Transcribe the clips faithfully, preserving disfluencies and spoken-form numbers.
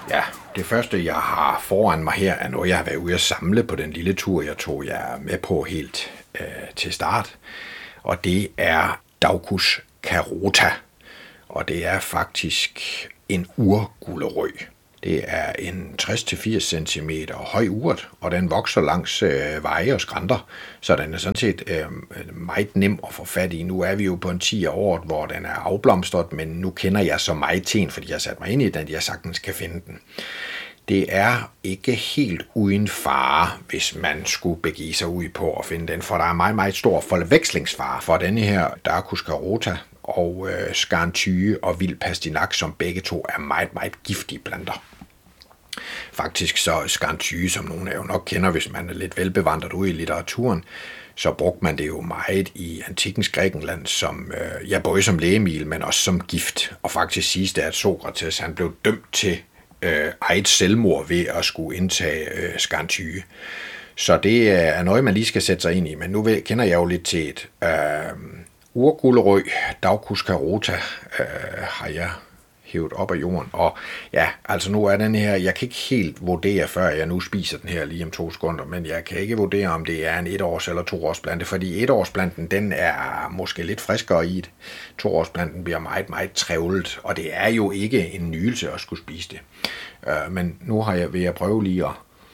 Ja, det første, jeg har foran mig her, er noget, jeg har været ude at samle på den lille tur, jeg tog jer med på helt øh, til start. Og det er Daucus carota. Og det er faktisk en urgulerød. Det er en tres til firs centimeter høj urt, og den vokser langs øh, veje og skrænter, så den er sådan set øh, meget nem at få fat i. Nu er vi jo på en ti år, hvor den er afblomstret, men nu kender jeg så meget til den, fordi jeg har sat mig ind i den, at jeg sagtens kan finde den. Det er ikke helt uden fare, hvis man skulle begive sig ud på at finde den, for der er meget, meget stor forvekslingsfare for denne her Daucus carota og øh, skarntyge og vild pastinak, som begge to er meget, meget giftige planter. Faktisk så skarntyge, som nogen af jo nok kender, hvis man er lidt velbevandret ude i litteraturen, så brugte man det jo meget i antikkens Grækenland som, øh, ja, både som lægemiddel, men også som gift. Og faktisk siges det, at Sokrates han blev dømt til øh, eget selvmord ved at skulle indtage øh, skarntyge. Så det er noget, man lige skal sætte sig ind i. Men nu ved, kender jeg jo lidt til et øh, urgulerød, Daucus carota, øh, har jeg hævet op af jorden. Og ja, altså nu er den her, jeg kan ikke helt vurdere, før jeg nu spiser den her lige om to sekunder, men jeg kan ikke vurdere, om det er en etårs- eller toårsplante, fordi etårsplanten, den er måske lidt friskere i det. Toårsplanten bliver meget, meget trævlet, og det er jo ikke en nydelse at skulle spise det. Uh, men nu har jeg, vil jeg prøve lige at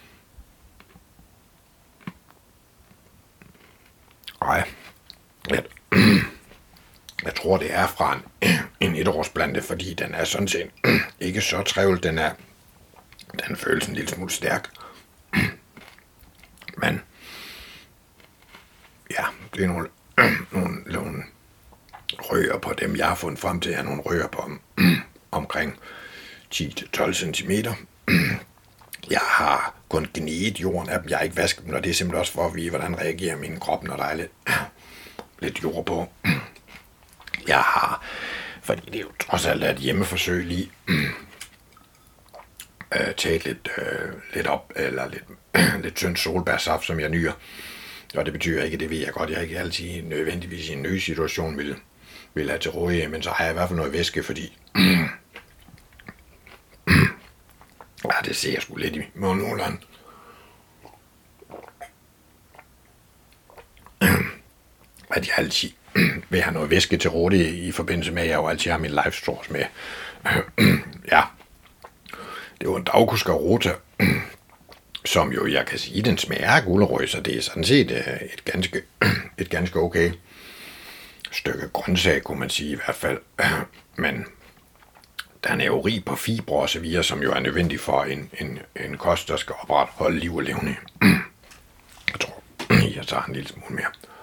Nej, jeg, jeg tror, det er fra en, en etårsplante, fordi den er sådan set ikke så trævlet. Den er, den føles en lille smule stærk. Men ja, det er nogle, nogle, nogle røger på dem, jeg har fundet frem til, er nogle røger på omkring ti til tolv centimeter. Jeg har kun gnidet jorden af dem. Jeg har ikke vasket dem, og det er simpelthen også for at vide, hvordan reagerer min krop, når der er lidt, lidt jord på. Jeg har, fordi det er jo trods alt et hjemmeforsøg, lige øh, taget lidt, øh, lidt op, eller lidt, lidt tynd solbærsaft, som jeg nyder. Og det betyder ikke, det ved jeg godt, jeg ikke altid nødvendigvis i en ny situation vil, vil have til rådighed, men så har jeg i hvert fald noget væske, fordi ja, det ser jeg sgu lidt i måneden. At jeg altid vil have noget væske til rådighed i forbindelse med, at jeg jo altid har min live stores med. Ja, det var en Daucus carota, som jo, jeg kan sige, den smager af gulerod, så det er sådan set et ganske, et ganske okay stykke grøntsag, kunne man sige i hvert fald. Men den er jo rig på fibre og så videre, som jo er nødvendig for en, en, en kost, der skal opretholde liv og levende. Jeg tror, jeg tager en lille smule mere.